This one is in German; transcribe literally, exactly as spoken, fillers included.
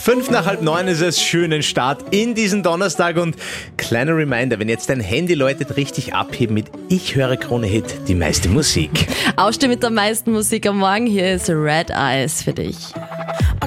Fünf nach halb neun ist es. Schönen Start in diesen Donnerstag und kleiner Reminder, wenn jetzt dein Handy läutet, richtig abheben mit Ich höre Krone Hit, die meiste Musik. Aufstehen mit der meisten Musik am Morgen. Hier ist Red Eyes für dich.